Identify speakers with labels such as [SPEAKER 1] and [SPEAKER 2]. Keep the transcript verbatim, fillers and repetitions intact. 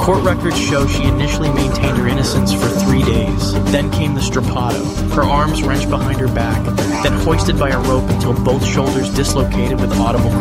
[SPEAKER 1] Court records show she initially maintained her innocence for three days. Then came the strappado, her arms wrenched behind her back, then hoisted by a rope until both shoulders dislocated with audible